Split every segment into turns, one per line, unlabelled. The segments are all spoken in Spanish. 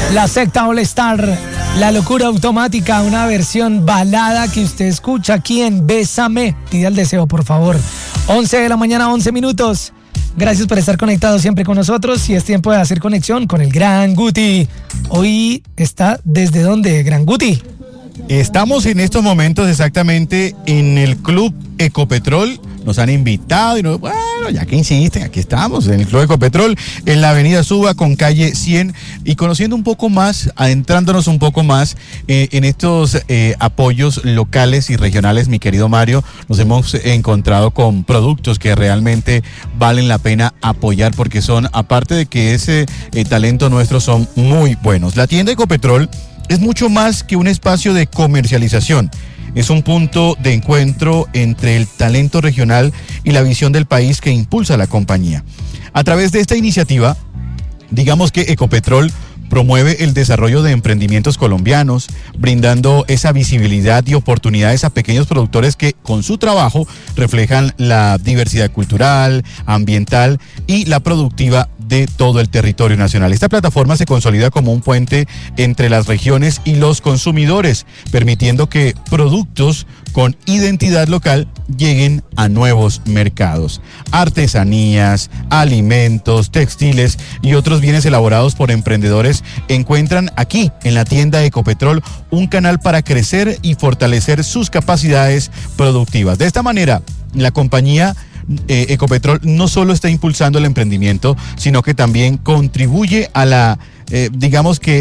La secta All Star, La Locura Automática, una versión balada que usted escucha aquí en Bésame. Pide el deseo, por favor. 11 de la mañana, 11 minutos. Gracias por estar conectados siempre con nosotros y es tiempo de hacer conexión con el Gran Guti. Hoy está ¿desde dónde, Gran Guti?
Estamos en estos momentos exactamente en el Club Ecopetrol. Nos han invitado y bueno, ya que insisten, aquí estamos en el Club Ecopetrol, en la avenida Suba con calle 100 y conociendo un poco más, adentrándonos un poco más en estos apoyos locales y regionales, mi querido Mario. Nos hemos encontrado con productos que realmente valen la pena apoyar porque son, aparte de que ese talento nuestro, son muy buenos. La tienda Ecopetrol es mucho más que un espacio de comercialización. Es un punto de encuentro entre el talento regional y la visión del país que impulsa la compañía. A través de esta iniciativa, digamos que Ecopetrol promueve el desarrollo de emprendimientos colombianos, brindando esa visibilidad y oportunidades a pequeños productores que con su trabajo reflejan la diversidad cultural, ambiental y la productiva de todo el territorio nacional. Esta plataforma se consolida como un puente entre las regiones y los consumidores, permitiendo que productos con identidad local lleguen a nuevos mercados. Artesanías, alimentos, textiles y otros bienes elaborados por emprendedores encuentran aquí, en la tienda Ecopetrol, un canal para crecer y fortalecer sus capacidades productivas. De esta manera, la compañía Ecopetrol no solo está impulsando el emprendimiento, sino que también contribuye a la digamos que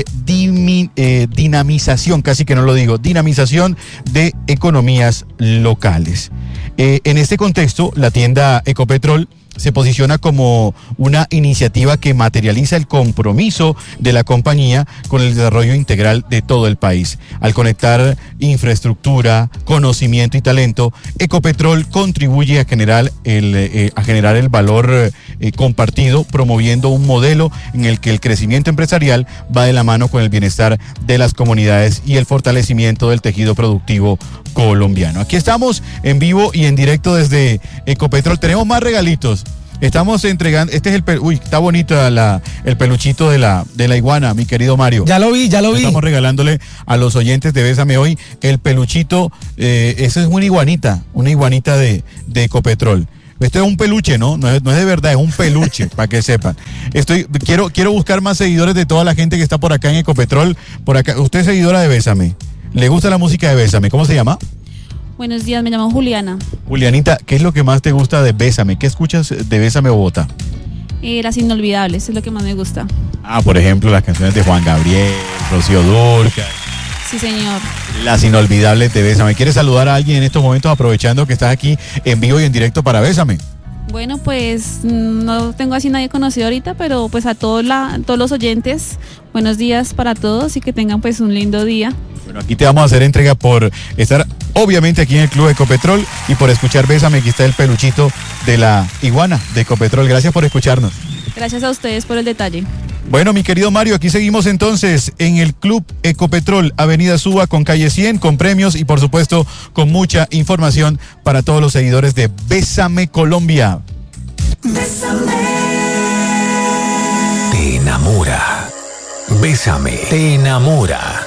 dinamización, casi que no lo digo, dinamización de economías locales. En este contexto, la tienda Ecopetrol se posiciona como una iniciativa que materializa el compromiso de la compañía con el desarrollo integral de todo el país. Al conectar infraestructura, conocimiento y talento, Ecopetrol contribuye a generar el valor compartido, promoviendo un modelo en el que el crecimiento empresarial va de la mano con el bienestar de las comunidades y el fortalecimiento del tejido productivo colombiano. Aquí estamos en vivo y en directo desde Ecopetrol. Tenemos más regalitos. Estamos entregando, este es está bonito el peluchito de la iguana, mi querido Mario.
Ya lo vi.
Estamos regalándole a los oyentes de Bésame hoy el peluchito, esa es una iguanita de Ecopetrol. Esto es un peluche, ¿no? No es de verdad, es un peluche, para que sepan. Quiero buscar más seguidores de toda la gente que está por acá en Ecopetrol. Por acá, usted es seguidora de Bésame. ¿Le gusta la música de Bésame? ¿Cómo se llama?
Buenos días, me llamo Juliana.
Julianita, ¿qué es lo que más te gusta de Bésame? ¿Qué escuchas de Bésame Bogotá?
Las inolvidables, es lo que más me gusta.
Por ejemplo, las canciones de Juan Gabriel, Rocío Dúrcal.
Sí, señor.
Las inolvidables de Bésame. ¿Quieres saludar a alguien en estos momentos, aprovechando que estás aquí en vivo y en directo para Bésame?
Bueno, pues no tengo así nadie conocido ahorita, pero pues a todos los oyentes, buenos días para todos y que tengan pues un lindo día.
Bueno, aquí te vamos a hacer entrega por estar obviamente aquí en el Club Ecopetrol y por escuchar Bésame. Aquí está el peluchito de la iguana de Ecopetrol. Gracias por escucharnos.
Gracias a ustedes por el detalle.
Bueno, mi querido Mario, aquí seguimos entonces en el Club Ecopetrol, avenida Suba con calle 100, con premios y por supuesto con mucha información para todos los seguidores de Bésame Colombia.
Bésame. Te enamora. Bésame. Te enamora.